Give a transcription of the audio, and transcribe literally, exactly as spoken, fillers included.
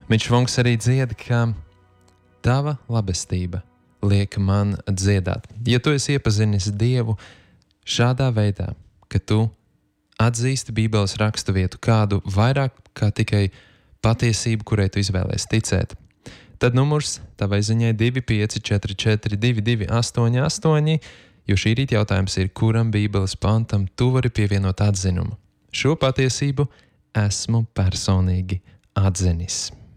Viņš Vonks arī dzied, ka tava labestība liek man dziedāt. Ja tu esi iepazinis Dievu šādā veidā, ka tu atzīsti Bībeles rakstu vietu kādu vairāk kā tikai patiesību, kurai tu izvēlies ticēt, tad numurs tavai ziņai divi pieci četri četri divi divi astoņi astoņi, jo šī rīt jautājums ir, kuram Bībeles pantam tu vari pievienot atzinumu. Šo patiesību esmu personīgi atzinis.